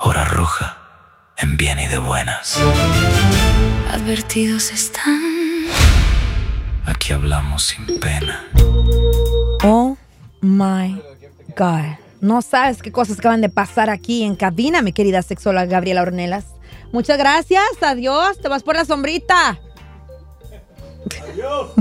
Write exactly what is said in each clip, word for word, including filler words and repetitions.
hora roja, en bien y de buenas. Advertidos están. Aquí hablamos sin pena. Oh my God. No sabes qué cosas acaban de pasar aquí en cabina, mi querida sexóloga Gabriela Ornelas. Muchas gracias, adiós, te vas por la sombrita. Adiós.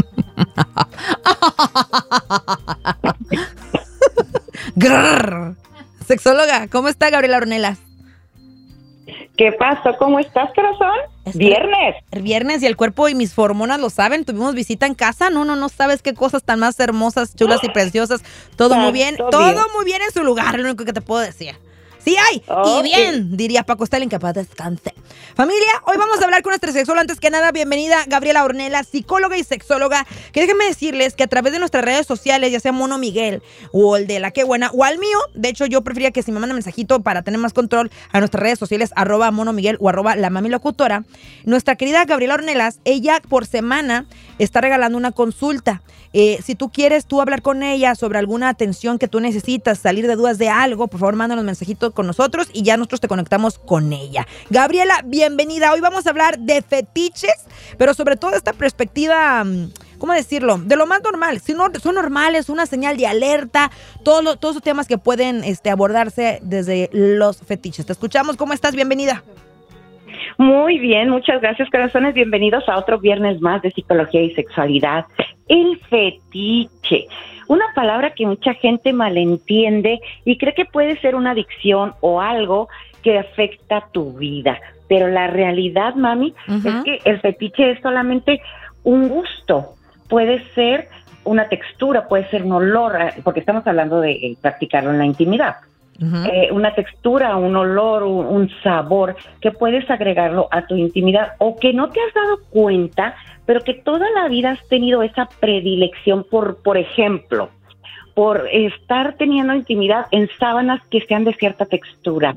Grrr. Sexóloga, ¿cómo está Gabriela Ornelas? ¿Qué pasó? ¿Cómo estás, corazón? Está Viernes. El viernes y el cuerpo y mis hormonas lo saben. Tuvimos visita en casa. No, no, no sabes qué cosas tan más hermosas, chulas y preciosas. Todo muy bien. Todo Todo bien. muy bien en su lugar, es lo único que te puedo decir. Sí hay, Oh, y bien, sí. diría Paco Stalin, que paz descanse. Familia, hoy vamos a hablar con nuestra sexóloga. Antes que nada, bienvenida Gabriela Ornelas, psicóloga y sexóloga. Que déjenme decirles que a través de nuestras redes sociales, ya sea Mono Miguel o el de La Qué Buena o al mío, de hecho yo prefería que si me mandan mensajito para tener más control a nuestras redes sociales, arroba Mono Miguel o arroba La Mami Locutora, nuestra querida Gabriela Ornelas, ella por semana está regalando una consulta. Eh, si tú quieres tú hablar con ella sobre alguna atención que tú necesitas, salir de dudas de algo, por favor mándanos mensajitos con nosotros y ya nosotros te conectamos con ella. Gabriela, bienvenida. Hoy vamos a hablar de fetiches, pero sobre todo esta perspectiva, ¿cómo decirlo? De lo más normal. Si no son normales, una señal de alerta, todo lo, todos esos temas que pueden este, abordarse desde los fetiches. Te escuchamos. ¿Cómo estás? Bienvenida. Muy bien, muchas gracias, corazones. Bienvenidos a otro viernes más de psicología y sexualidad. El fetiche, una palabra que mucha gente malentiende y cree que puede ser una adicción o algo que afecta tu vida. Pero la realidad, mami, uh-huh. es que el fetiche es solamente un gusto. Puede ser una textura, puede ser un olor, porque estamos hablando de eh, practicarlo en la intimidad. Uh-huh. Eh, una textura, un olor, un, un sabor que puedes agregarlo a tu intimidad o que no te has dado cuenta, pero que toda la vida has tenido esa predilección por, por ejemplo, por estar teniendo intimidad en sábanas que sean de cierta textura.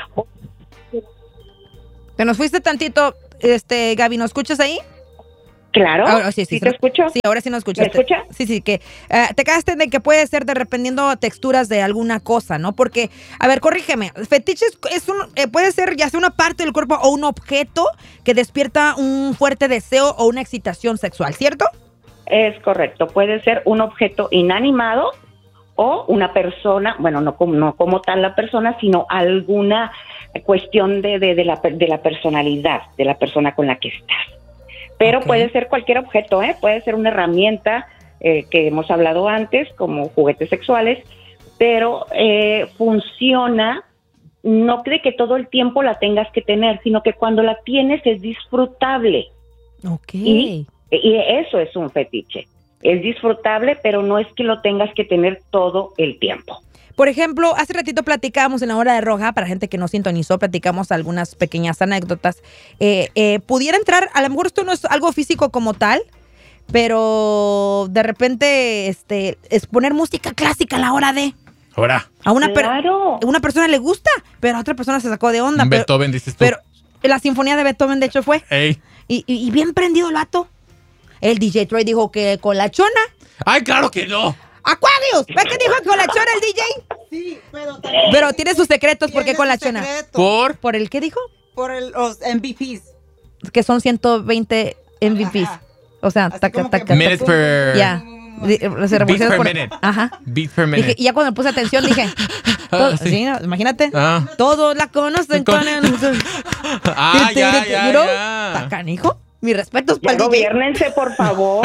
Te nos fuiste tantito, este, Gaby, ¿nos escuchas ahí? Claro, ahora, sí, sí, ¿sí sí, te escucho? Sí, ahora sí nos escuchas. ¿Me escucha? Sí, sí, que uh, te quedaste de que puede ser de dependiendo texturas de alguna cosa, ¿no? Porque, a ver, corrígeme, fetiches es un, eh, puede ser ya sea una parte del cuerpo o un objeto que despierta un fuerte deseo o una excitación sexual, ¿cierto? Es correcto, puede ser un objeto inanimado o una persona, bueno, no como, no como tal la persona, sino alguna cuestión de, de, de, la, de la personalidad, de la persona con la que estás. Pero okay. puede ser cualquier objeto, ¿eh? Puede ser una herramienta eh, que hemos hablado antes, como juguetes sexuales, pero eh, funciona, no cree que todo el tiempo la tengas que tener, sino que cuando la tienes es disfrutable. Ok. Y, y eso es un fetiche. Es disfrutable, pero no es que lo tengas que tener todo el tiempo. Por ejemplo, hace ratito platicábamos en la hora de roja, para gente que no sintonizó, platicamos algunas pequeñas anécdotas. Eh, eh, pudiera entrar, a lo mejor esto no es algo físico como tal, pero de repente este, es poner música clásica a la hora de... Ahora. A una, per- claro. una persona le gusta, pero a otra persona se sacó de onda. Beethoven, pero, dices tú. Pero la sinfonía de Beethoven, de hecho, fue. Ey. Y, y, y bien prendido el vato. El D J Troy dijo que con la chona. ¡Ay, claro que no! ¡Aquarius! ¿Ves que dijo que con la chona el D J? Sí, pero también... Pero tiene sus secretos, ¿por qué con la chona? ¿Por? ¿Por el qué dijo? Por el, los M V Ps. Que son ciento veinte M V Ps. Ajá. O sea, Así taca, como que- taca, Minutes taca. per... Ya. Di- se Beats revoluciona per por- minute. Ajá. Beat per minute. Dije, y ya cuando puse atención dije, Ah, todo- sí. sí, ¿no? Imagínate, Ah. todos la conocen Con- con el... Ah, ya, ya, ¿Miró? ya. Tacanijo. Mis respetos Ya para el D J. gobiérnense, por favor.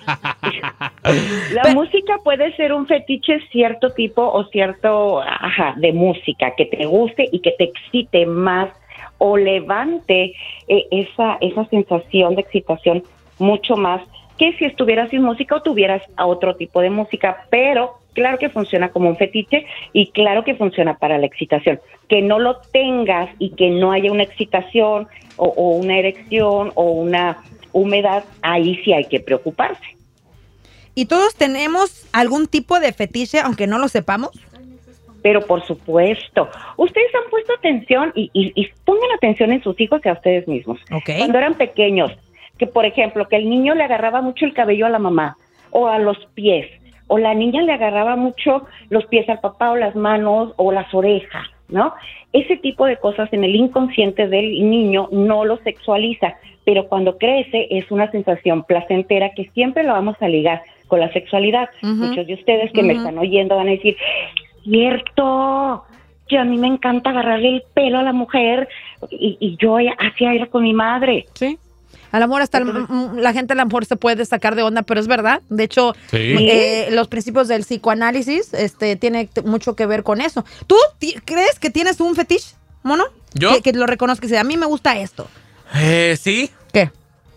La Pe- música puede ser un fetiche cierto tipo o cierto, ajá, de música que te guste y que te excite más o levante eh, esa esa sensación de excitación mucho más que si estuvieras sin música o tuvieras a otro tipo de música, pero claro que funciona como un fetiche y claro que funciona para la excitación. Que no lo tengas y que no haya una excitación o, o una erección o una humedad, ahí sí hay que preocuparse. ¿Y todos tenemos algún tipo de fetiche, aunque no lo sepamos? Pero por supuesto, ustedes han puesto atención y, y, y pongan atención en sus hijos y a ustedes mismos. Ok. Cuando eran pequeños, que por ejemplo, que el niño le agarraba mucho el cabello a la mamá o a los pies, o la niña le agarraba mucho los pies al papá o las manos o las orejas. ¿no? Ese tipo de cosas en el inconsciente del niño no lo sexualiza, pero cuando crece es una sensación placentera que siempre lo vamos a ligar con la sexualidad. Ujú. Muchos de ustedes que Ujú. me están oyendo van a decir, cierto, que a mí me encanta agarrarle el pelo a la mujer y, y yo hacía era con mi madre. Sí. A lo mejor hasta el- mm, la gente a lo mejor se puede sacar de onda, pero es verdad. De hecho, Sí. eh, los principios del psicoanálisis este, tiene t- mucho que ver con eso. ¿Tú ti- crees que tienes un fetiche, mono? ¿Yo? Que, que lo reconozcas y dices, a mí me gusta esto. Eh, sí. ¿Qué?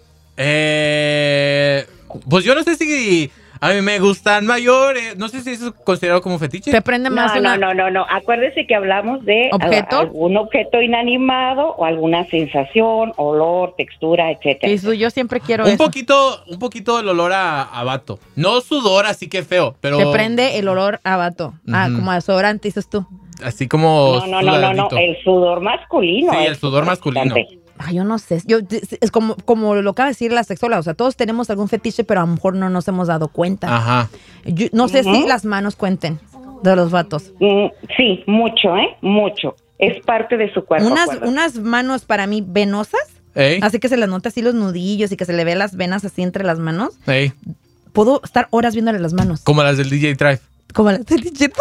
Eh, pues yo no sé si a mí me gustan mayores. No sé si eso es considerado como fetiche. ¿Te prende No, más no, una... no, no, no. Acuérdese que hablamos de ¿Objeto? a- algún objeto inanimado o alguna sensación, olor, textura, etcétera. Sí, su- yo siempre quiero Un eso. poquito, un poquito el olor a, a vato. No sudor, así que feo, pero Te prende el olor a vato. Ah, Ujú. como a desodorante, dices tú. así como No, no, no, no, no, sudadito. el sudor masculino. Sí, es el sudor masculino. importante. Ay, yo no sé. Yo, es como, como lo acaba de decir la sexóloga. O sea, todos tenemos algún fetiche, pero a lo mejor no nos hemos dado cuenta. Ajá. Yo no sé si Ujú. las manos cuenten de los vatos. Mm, sí, mucho, ¿eh? Mucho. Es parte de su cuerpo. Unas, acuérdate. unas manos para mí venosas, Ey, así que se les nota así los nudillos y que se le ve las venas así entre las manos. ey. Puedo estar horas viéndole las manos. Como las del D J Drive. Como las fetichito.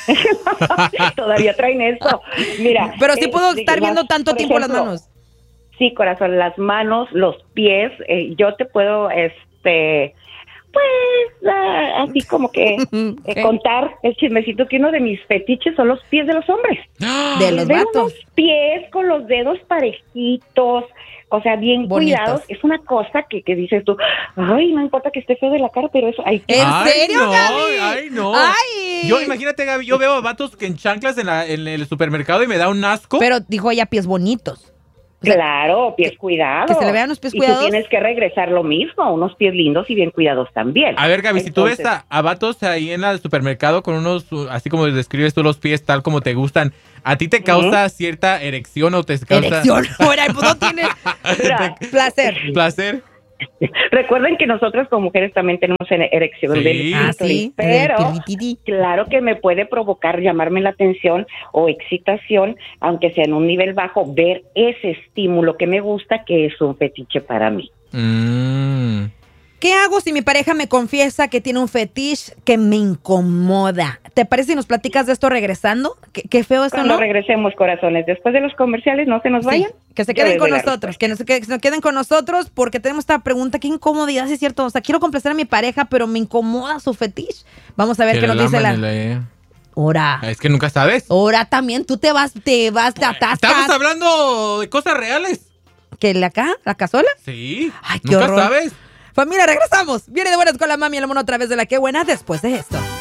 Todavía traen eso. Mira. Pero sí eh, puedo sí, estar las- viendo tanto por tiempo las ejemplo, manos. Sí, corazón, las manos, los pies, eh, yo te puedo, este, pues, ah, así como que eh, ¿Qué? contar el chismecito que uno de mis fetiches son los pies de los hombres. De los Ver vatos. unos pies con los dedos parejitos, o sea, bien Bonitos. cuidados, es una cosa que, que dices tú, ay, no importa que esté feo de la cara, pero eso, ay, ¿En Ay, serio, no, Gaby? ay, no. Ay. Yo, imagínate, Gaby, yo veo a vatos que en chanclas en, la- en el supermercado y me da un asco. Pero dijo ella pies bonitos. O sea, claro, pies cuidados. que se le vean los pies y cuidados. tú tienes que regresar lo mismo, unos pies lindos y bien cuidados también. A ver, Gaby, si tú ves Entonces, a, a vatos ahí en el supermercado con unos, uh, así como describes tú los pies, tal como te gustan, ¿a ti te causa cierta erección o te causa Erección. Ahora, pues no tiene Mira, placer. placer? recuerden que nosotras como mujeres también tenemos ere- erección Sí. del Ah, clítoris, sí. pero del pirritiri. claro que me puede provocar llamarme la atención o excitación, aunque sea en un nivel bajo, ver ese estímulo que me gusta, que es un fetiche para mí. Mm. ¿Qué hago si mi pareja me confiesa que tiene un fetiche que me incomoda? ¿Te parece si nos platicas de esto regresando? Qué, qué feo esto, Cuando ¿no? regresemos, corazones, después de los comerciales, no se nos Sí, vayan. que se Yo queden les con doy la nosotros, que, nos- que se queden con nosotros porque tenemos esta pregunta, qué incomodidad, sí es cierto. O sea, quiero complacer a mi pareja, pero me incomoda su fetiche. Vamos a ver Que qué le nos dice la... laman el- Ora. Es que nunca sabes. Ora también, tú te vas, te vas, te Estamos atascas. hablando de cosas reales. ¿Que la acá? ¿La cazuela? Sí. Ay, qué nunca horror. sabes. Familia, regresamos. Viene de buenas con la mami y el mono otra vez de la que buena después de esto.